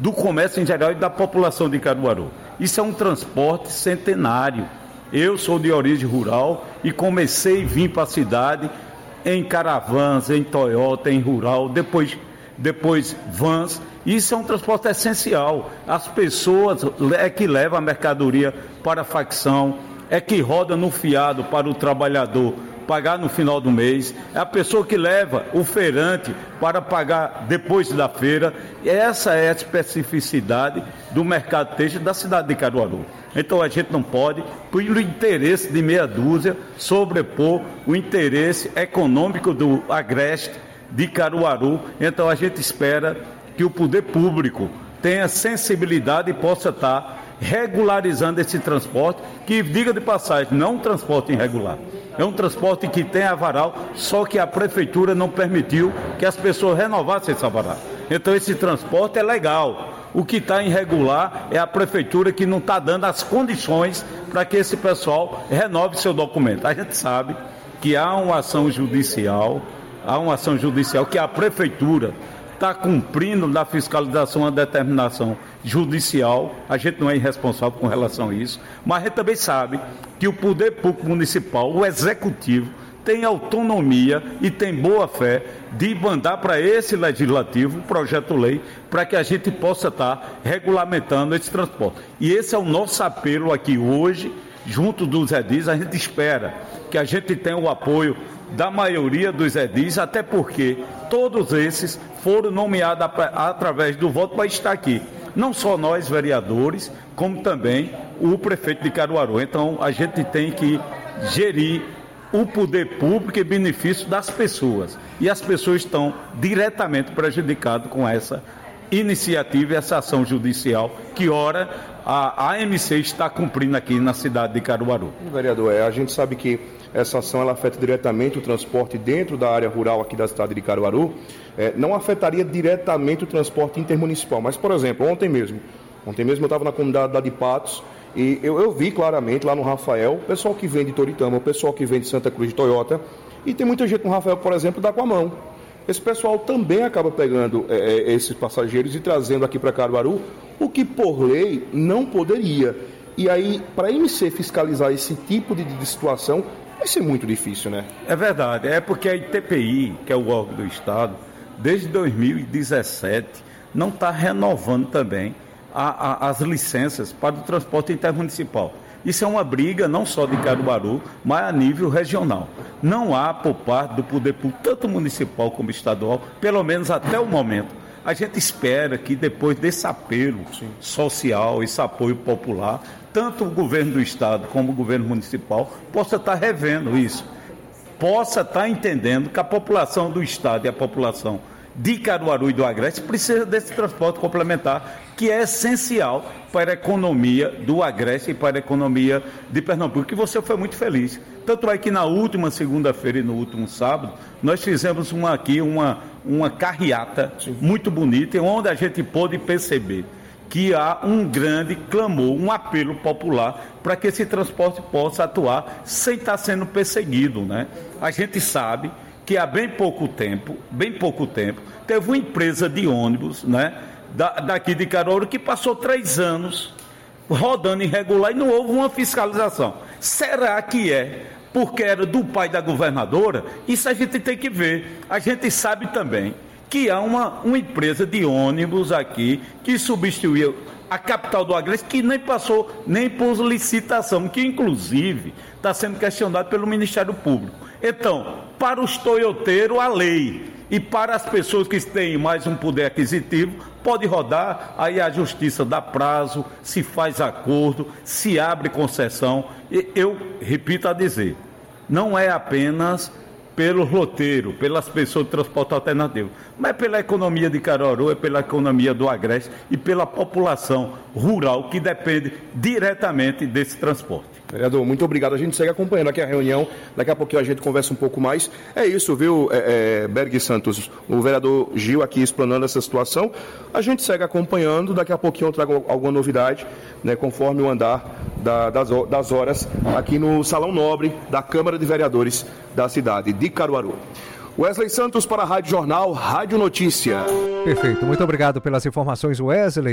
do comércio em geral e da população de Caruaru. Isso é um transporte centenário. Eu sou de origem rural e comecei a vir para a cidade em caravans, em Toyota, em rural, depois vans. Isso é um transporte essencial. As pessoas é que levam a mercadoria para a facção, é que roda no fiado para o trabalhador pagar no final do mês, é a pessoa que leva o feirante para pagar depois da feira. Essa é a especificidade do mercado têxtil da cidade de Caruaru. Então a gente não pode, pelo interesse de meia dúzia, sobrepor o interesse econômico do Agreste de Caruaru. Então a gente espera que o poder público tenha sensibilidade e possa estar regularizando esse transporte, que, diga de passagem, não é um transporte irregular, é um transporte que tem avaral, só que a prefeitura não permitiu que as pessoas renovassem esse avaral. Então esse transporte é legal. O que está irregular é a prefeitura que não está dando as condições para que esse pessoal renove seu documento. A gente sabe que há uma ação judicial que a prefeitura está cumprindo na fiscalização a determinação judicial. A gente não é irresponsável com relação a isso, mas a gente também sabe que o poder público municipal, o executivo, tem autonomia e tem boa fé de mandar para esse legislativo um projeto-lei para que a gente possa estar regulamentando esse transporte. E esse é o nosso apelo aqui hoje, junto dos edis. A gente espera que a gente tenha o apoio da maioria dos edis, até porque todos esses foram nomeados através do voto para estar aqui. Não só nós, vereadores, como também o prefeito de Caruaru. Então, a gente tem que gerir o poder público em benefício das pessoas. E as pessoas estão diretamente prejudicadas com essa iniciativa e essa ação judicial que, ora, a AMC está cumprindo aqui na cidade de Caruaru. Vereador, a gente sabe que essa ação ela afeta diretamente o transporte dentro da área rural aqui da cidade de Caruaru. Não afetaria diretamente o transporte intermunicipal, mas, por exemplo, ontem mesmo eu estava na comunidade de Patos e eu vi claramente lá no Rafael, o pessoal que vem de Toritama, o pessoal que vem de Santa Cruz de Toyota, e tem muita gente no Rafael, por exemplo, da Aquamão. Esse pessoal também acaba pegando esses passageiros e trazendo aqui para Caruaru, o que por lei não poderia. E aí, para a IMC fiscalizar esse tipo de situação, vai ser muito difícil, né? É verdade, é porque a ITPI, que é o órgão do Estado, desde 2017, não está renovando também as licenças para o transporte intermunicipal. Isso é uma briga não só de Caruaru, mas a nível regional. Não há, por parte do poder público, tanto municipal como estadual, pelo menos até o momento. A gente espera que depois desse apelo social, esse apoio popular, tanto o governo do estado como o governo municipal possa estar revendo isso, possa estar entendendo que a população do estado e a população de Caruaru e do Agreste precisa desse transporte complementar, que é essencial para a economia do Agreste e para a economia de Pernambuco, que você foi muito feliz. Tanto é que na última segunda-feira e no último sábado, nós fizemos uma carreata muito bonita, onde a gente pôde perceber que há um grande clamor, um apelo popular para que esse transporte possa atuar sem estar sendo perseguido, né? A gente sabe que há bem pouco tempo, teve uma empresa de ônibus, né, daqui de Caruaru, que passou 3 anos rodando irregular e não houve uma fiscalização. Será que é porque era do pai da governadora? Isso a gente tem que ver. A gente sabe também que há uma empresa de ônibus aqui que substituiu a capital do Agreste, que nem passou nem por licitação, que inclusive está sendo questionado pelo Ministério Público. Então, para os toyoteiros, a lei, e para as pessoas que têm mais um poder aquisitivo, pode rodar, aí a justiça dá prazo, se faz acordo, se abre concessão. E eu repito a dizer, não é apenas pelo roteiro, pelas pessoas de transporte alternativo, mas pela economia de Caruaru, é pela economia do Agreste e pela população rural que depende diretamente desse transporte. Vereador, muito obrigado. A gente segue acompanhando aqui a reunião. Daqui a pouquinho a gente conversa um pouco mais. É isso, viu, Berg Santos? O vereador Gil aqui explanando essa situação. A gente segue acompanhando. Daqui a pouquinho eu trago alguma novidade, né, conforme o andar das horas aqui no Salão Nobre da Câmara de Vereadores da cidade de Caruaru. Wesley Santos para a Rádio Jornal, Rádio Notícia. Perfeito. Muito obrigado pelas informações, Wesley.